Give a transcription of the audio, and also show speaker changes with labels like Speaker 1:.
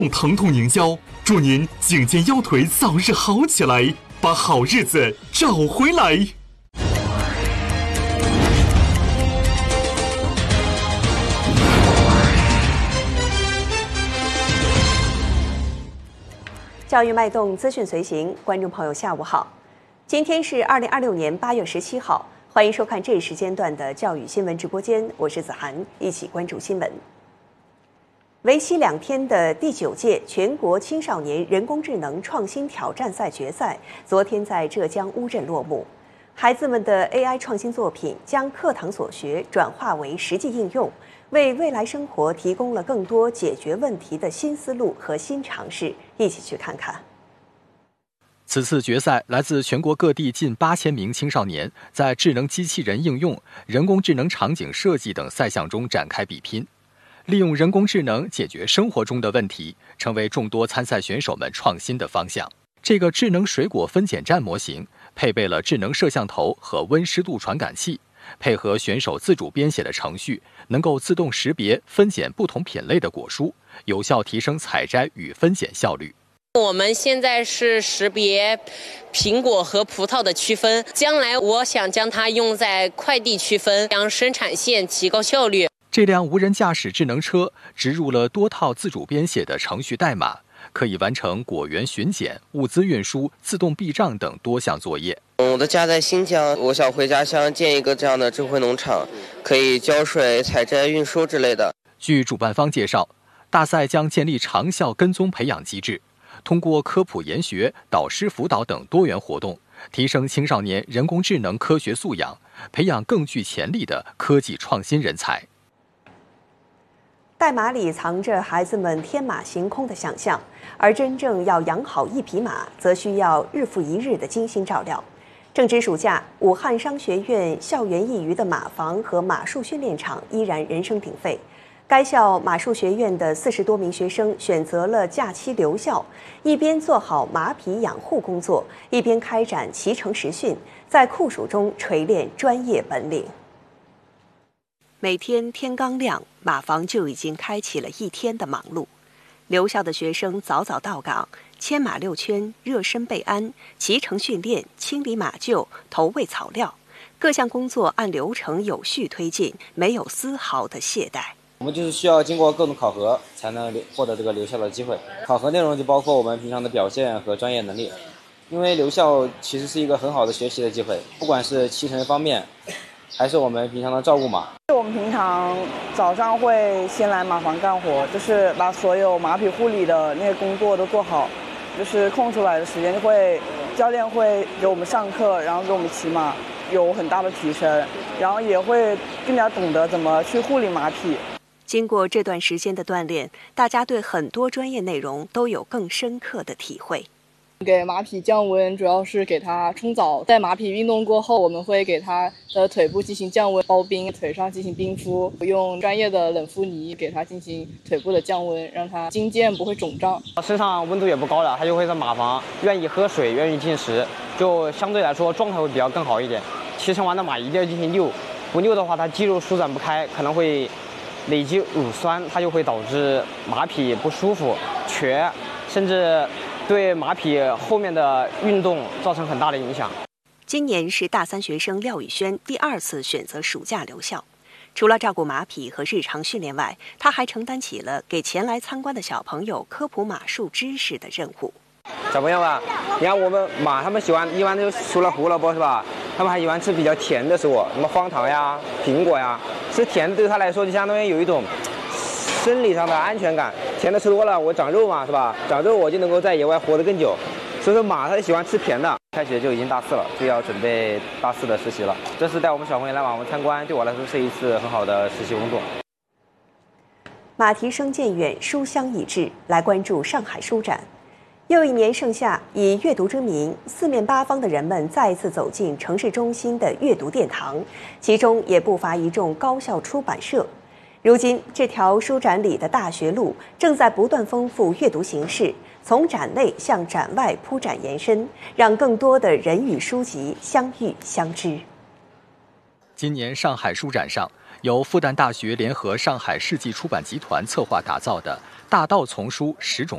Speaker 1: 疼痛凝胶，祝您颈肩腰腿早日好起来，把好日子找回来。
Speaker 2: 教育脉动，资讯随行，观众朋友下午好，今天是2026年8月17号，欢迎收看这一时间段的教育新闻直播间，我是子涵，一起关注新闻。为期2天的第9届全国青少年人工智能创新挑战赛决赛，昨天在浙江乌镇落幕。孩子们的 AI 创新作品将课堂所学转化为实际应用，为未来生活提供了更多解决问题的新思路和新尝试。一起去看看。
Speaker 3: 此次决赛来自全国各地近8000名青少年，在智能机器人应用、人工智能场景设计等赛项中展开比拼。利用人工智能解决生活中的问题，成为众多参赛选手们创新的方向。这个智能水果分拣站模型配备了智能摄像头和温湿度传感器，配合选手自主编写的程序，能够自动识别分拣不同品类的果蔬，有效提升采摘与分拣效率。
Speaker 4: 我们现在是识别苹果和葡萄的区分，将来我想将它用在快递区分，让生产线提高效率。
Speaker 3: 这辆无人驾驶智能车植入了多套自主编写的程序代码，可以完成果园巡检、物资运输、自动避障等多项作业。
Speaker 5: 我的家在新疆，我想回家乡建一个这样的智慧农场，可以浇水、采摘、运输之类的。
Speaker 3: 据主办方介绍，大赛将建立长效跟踪培养机制，通过科普研学、导师辅导等多元活动，提升青少年人工智能科学素养，培养更具潜力的科技创新人才。
Speaker 2: 代码里藏着孩子们天马行空的想象，而真正要养好一匹马，则需要日复一日的精心照料。正值暑假，武汉商学院校园一隅的马房和马术训练场依然人声鼎沸。该校马术学院的40多名学生选择了假期留校，一边做好马匹养护工作，一边开展骑乘实训，在酷暑中锤炼专业本领。每天天刚亮，马房就已经开启了一天的忙碌。留校的学生早早到岗，牵马6圈、热身备鞍、骑乘训练、清理马厩、投喂草料，各项工作按流程有序推进，没有丝毫的懈怠。
Speaker 6: 我们就是需要经过各种考核，才能获得这个留校的机会。考核内容就包括我们平常的表现和专业能力。因为留校其实是一个很好的学习的机会，不管是骑乘方面，还是我们平常的照顾马。
Speaker 7: 我们平常早上会先来马房干活，就是把所有马匹护理的那些工作都做好，就是空出来的时间教练会给我们上课，然后给我们骑马，有很大的提升，然后也会更加懂得怎么去护理马匹。
Speaker 2: 经过这段时间的锻炼，大家对很多专业内容都有更深刻的体会。
Speaker 7: 给马匹降温，主要是给它冲澡。在马匹运动过后，我们会给它的腿部进行降温，包冰，腿上进行冰敷，用专业的冷敷泥给它进行腿部的降温，让它筋腱不会肿胀。
Speaker 8: 身上温度也不高了，它就会在马房愿意喝水，愿意进食，就相对来说状态会比较更好一点。骑乘完的马一定要进行遛，不遛的话，它肌肉舒展不开，可能会累积乳酸，它就会导致马匹不舒服、瘸，甚至对马匹后面的运动造成很大的影响。
Speaker 2: 今年是大3学生廖宇轩第2次选择暑假留校，除了照顾马匹和日常训练外，他还承担起了给前来参观的小朋友科普马术知识的任务。
Speaker 8: 小朋友们，你看我们马，他们喜欢一般就除了胡萝卜是吧？他们还喜欢吃比较甜的食物，什么荒糖呀、苹果呀，吃甜的对他来说就相当于有一种生理上的安全感。甜的吃多了，我长肉嘛，是吧？长肉我就能够在野外活得更久。所以说马它喜欢吃甜的。开学就已经大4了，就要准备大4的实习了。这次带我们小朋友来马房参观，对我来说是一次很好的实习工作。
Speaker 2: 马蹄声渐远，书香已至，来关注上海书展。又一年盛夏，以阅读之名，四面八方的人们再一次走进城市中心的阅读殿堂，其中也不乏一众高校出版社。如今，这条书展里的大学路正在不断丰富阅读形式，从展内向展外铺展延伸，让更多的人与书籍相遇相知。
Speaker 3: 今年上海书展上，由复旦大学联合上海世纪出版集团策划打造的《大道丛书10种